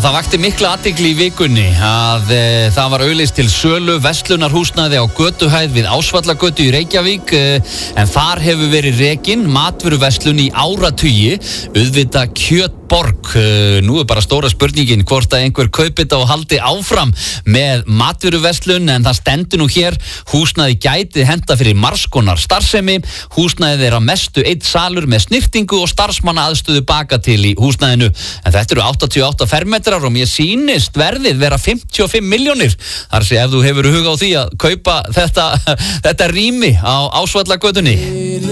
það vakti mikla athygli í vikunni að það var auglýst til sölu verslunarhúsnæði á götuhæð við Ásvallagötu í Reykjavík en þar hefur verið rekin matvöruverslun í áratugi, auðvitað Kjötborg. Nú bara stóra spurningin hvort að einhver kaupi þetta og haldi áfram með matvöruverslun, en það stendur nú hér: húsnæði gæti henta fyrir margs konar starfsemi. Húsnæðið er að mestu einn salur með snyrtingu og starfsmanna aðstöðu baka til í húsnæðinu, en þetta eru 88 fermetrar og mér sýnist verðið vera 55 milljónir. Þar sé ef þú hefur hug á því að kaupa þetta rými á Ásvallagötunni.